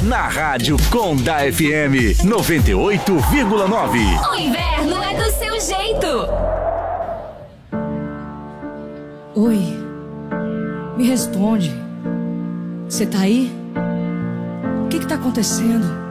Na Rádio Conda FM 98,9. O inverno é do seu jeito. Oi, me responde. Você tá aí? O que tá acontecendo?